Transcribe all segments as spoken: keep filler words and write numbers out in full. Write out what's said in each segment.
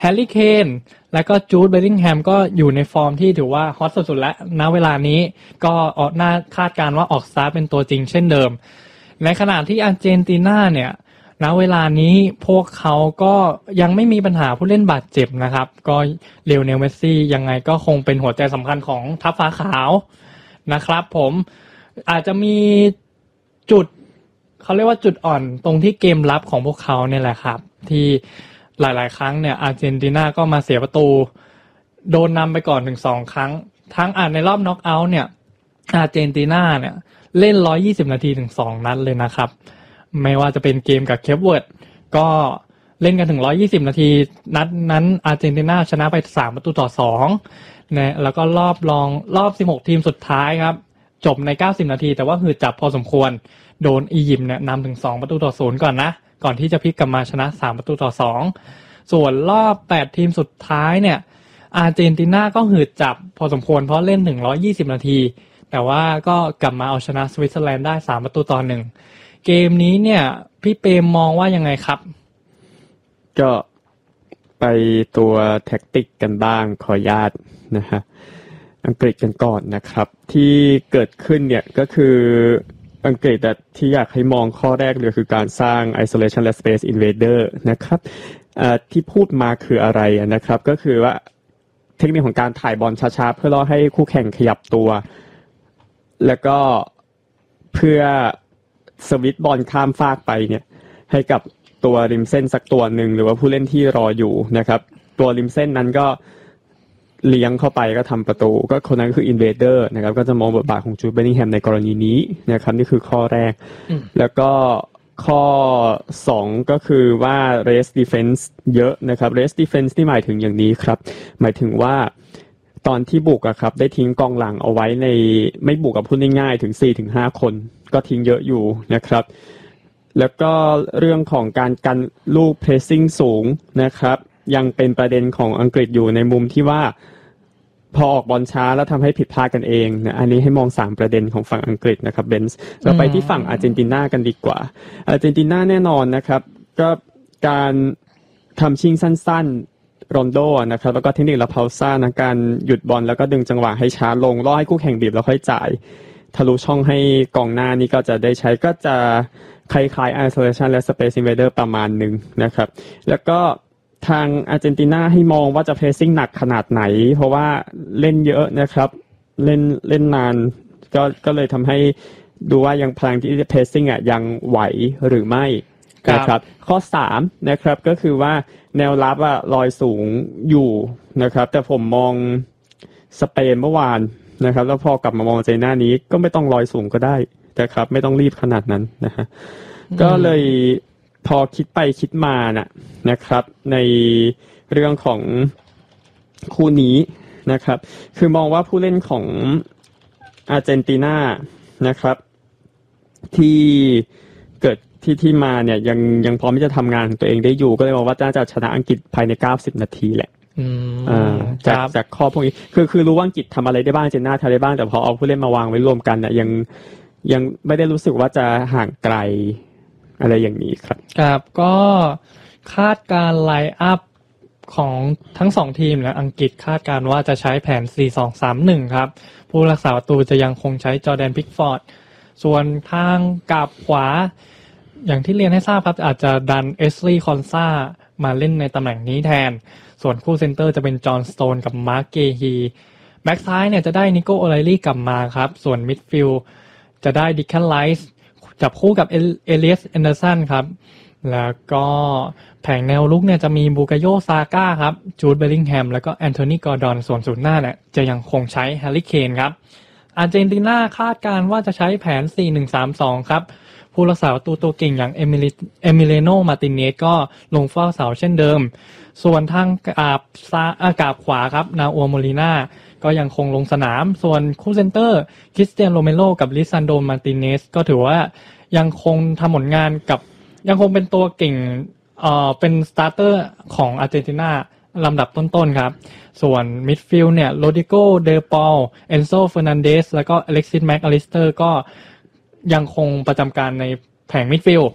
แฮร์รี่เคนและก็จูดเบลลิงแฮมก็อยู่ในฟอร์มที่ถือว่าฮอตสุดๆแล้วณเวลานี้ก็ออกน่าคาดการณ์ว่าออกสตาร์ทเป็นตัวจริงเช่นเดิมในขณะที่อาร์เจนตินาเนี่ยณเวลานี้พวกเขาก็ยังไม่มีปัญหาผู้เล่นบาดเจ็บนะครับก็เลโอเนลเมสซี่ยังไงก็คงเป็นหัวใจสำคัญของทัพฟ้าขาวนะครับผมอาจจะมีจุดเขาเรียกว่าจุดอ่อนตรงที่เกมรับของพวกเขาเนี่ยแหละครับที่หลายๆครั้งเนี่ยอาร์เจนตินาก็มาเสียประตูโดนนำไปก่อนถึงสองครั้งทั้งอ่านในรอบน็อกเอาท์เนี่ยอาร์เจนตินาเนี่ยเล่นหนึ่งร้อยยี่สิบนาทีถึงสองนัดเลยนะครับไม่ว่าจะเป็นเกมกับเคปเวิร์ดก็เล่นกันถึงหนึ่งร้อยยี่สิบนาทีนัดนั้นอาร์เจนตินาชนะไปสามประตูต่อสองนะแล้วก็รอบรองรอบสิบหกทีมสุดท้ายครับจบในเก้าสิบนาทีแต่ว่าหืดจับพอสมควรโดนอียิปต์เนี่ยนำถึงสองประตูต่อศูนย์ก่อนนะก่อนที่จะพลิกกลับมาชนะสามประตูต่อสองส่วนรอบแปดทีมสุดท้ายเนี่ยอาร์เจนตินาก็หืดจับพอสมควรเพราะเล่นถึงหนึ่งร้อยยี่สิบนาทีแต่ว่าก็กลับมาเอาชนะสวิตเซอร์แลนด์ได้สามประตูต่อหนึ่งเกมนี้เนี่ยพี่เปมมองว่ายังไงครับก็ไปตัวแท็กติกกันบ้างขออนุญาตนะฮะอังกฤษกันก่อนนะครับที่เกิดขึ้นเนี่ยก็คืออังกฤษที่อยากให้มองข้อแรกเลยคือการสร้าง isolation และ space invader นะครับที่พูดมาคืออะไรนะครับก็คือว่าเทคนิคของการถ่ายบอลช้าๆเพื่อรอให้คู่แข่งขยับตัวแล้วก็เพื่อสวิตช์บอลข้ามฟากไปเนี่ยให้กับตัวริมเส้นสักตัวหนึ่งหรือว่าผู้เล่นที่รออยู่นะครับตัวริมเส้นนั้นก็เลี้ยงเข้าไปก็ทำประตูก็คนนั้นคืออินเวเดอร์นะครับก็จะมองบทบาทของจูดเบลลิงแฮมในกรณีนี้นะครับนี่คือข้อแรกแล้วก็ข้อสองก็คือว่า race defense เยอะนะครับ race defense ที่หมายถึงอย่างนี้ครับหมายถึงว่าตอนที่บุกอะครับได้ทิ้งกองหลังเอาไว้ในไม่บุกกับพูดง่ายๆถึง สี่ถึงห้า คนก็ทิ้งเยอะอยู่นะครับแล้วก็เรื่องของการกันลูก pressing สูงนะครับยังเป็นประเด็นของอังกฤษอยู่ในมุมที่ว่าพอออกบอลช้าแล้วทำให้ผิดพลาดกันเองนะอันนี้ให้มองสามประเด็นของฝั่งอังกฤษนะครับเบนซ์เราไปที่ฝั่งอาร์เจนตินากันดีกว่าอาร์เจนตินาแน่นอนนะครับก็การทำชิงสั้นๆโรนโดนะครับแล้วก็เทคนิคลาพาซ่านะการหยุดบอลแล้วก็ดึงจังหวะให้ช้าลงรอให้คู่แข่งบีบแล้วค่อยจ่ายทะลุช่องให้กองหน้านี่ก็จะได้ใช้ก็จะคล้ายๆ isolation และ space invader ประมาณนึงนะครับแล้วก็ทางอาร์เจนตินาให้มองว่าจะเพรสซิ่งหนักขนาดไหนเพราะว่าเล่นเยอะนะครับเล่นเล่นนานก็ก็เลยทำให้ดูว่ายังพลังที่จะเพรสซิ่งอ่ะยังไหวหรือไม่นะครับข้อสามนะครับก็คือว่าแนวรับอ่ะลอยสูงอยู่นะครับแต่ผมมองสเปนเมื่อวานนะครับแล้วพอกลับมามองอาร์เจนตินานี้ก็ไม่ต้องลอยสูงก็ได้นะครับไม่ต้องรีบขนาดนั้นนะฮะก็เลยพอคิดไปคิดมาน่ะนะครับในเรื่องของคู่นี้นะครับคือมองว่าผู้เล่นของอาร์เจนตินานะครับที่เกิดที่ที่มาเนี่ยยังยังพร้อมที่จะทำงานของตัวเองได้อยู่ก็เลยมองว่าน่าจะชนะอังกฤษภายในเก้าสิบนาทีแหละอ่าจากจากข้อพวกนี้คือคือรู้ว่าอังกฤษทำอะไรได้บ้างอาร์เจนตินาทำได้บ้างแต่พอเอาผู้เล่นมาวางไว้รวมกันเนี่ยยังยังไม่ได้รู้สึกว่าจะห่างไกลอะไรอย่างนี้ครับครับก็คาดการไลน์อัพของทั้งสองทีมนะอังกฤษคาดการว่าจะใช้แผน สี่ สอง สาม หนึ่ง ครับผู้รักษาประตูจะยังคงใช้จอร์แดนพิกฟอร์ดส่วนทางกลับขวาอย่างที่เรียนให้ทราบครับอาจจะดันเอสลีย์คอนซามาเล่นในตำแหน่งนี้แทนส่วนคู่เซนเตอร์จะเป็นจอห์นสโตนกับมาร์คเกฮีแบ็กซ้ายเนี่ยจะได้นิโก้โอไลลี่กลับมาครับส่วนมิดฟิลด์จะได้ดิคแคนไลส์จับคู่กับเอเลียสแอนเดอร์สันครับแล้วก็แผงแนวลุกเนี่ยจะมีบูกาโยซาก้าครับจูดเบลลิงแฮมแล้วก็แอนโทนีกอร์ดอนส่วนศูนย์หน้าเนี่ยจะยังคงใช้แฮร์รี่เคนครับอาร์เจนตินาคาดการว่าจะใช้แผน สี่ หนึ่ง สาม สอง ครับผู้รักษาประตูตัวเก่งอย่างเอมิลิเอมิเลโนมาติเนสก็ลงเฝ้าเสาเช่นเดิมส่วนทางกาบซ้ายอากาบขวาครับนาอัวโมลิน่าก็ยังคงลงสนามส่วนคู่เซนเตอร์คริสเตียนโรเมโรกับลิซันโดมาติเนสก็ถือว่ายังคงทำผลงานกับยังคงเป็นตัวเก่งเอ่อเป็นสตาร์เตอร์ของอาร์เจนตินาลำดับต้นๆครับส่วนมิดฟิลด์เนี่ยโรดิโกเดปอลเอนโซเฟอร์นันเดสแล้วก็อเล็กซิสแม็กอลิสเตอร์ก็ยังคงประจำการในแผงมิดฟิลด์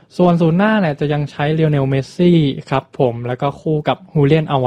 ส่วนศูนย์หน้าเนี่ยจะยังใช้เลโอเนลเมสซี่ครับผมแล้วก็คู่กับฮูเลียนอาว